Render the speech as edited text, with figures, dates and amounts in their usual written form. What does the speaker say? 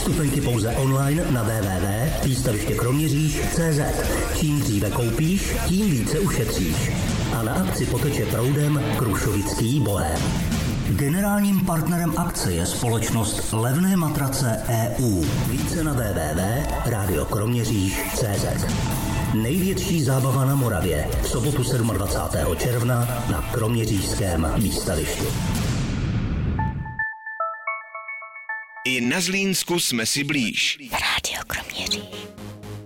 Vstupenky pouze online na www.výstavištěkroměříž.cz. Čím dříve koupíš, tím více ušetříš. A na akci poteče proudem Krušovický bohém. Generálním partnerem akce je společnost Levné matrace EU. Více na www.radiokroměříž.cz. Největší zábava na Moravě v sobotu 27. června na Kroměřížském výstavišti. I na Zlínsku jsme si blíž. Rádio Kroměříž.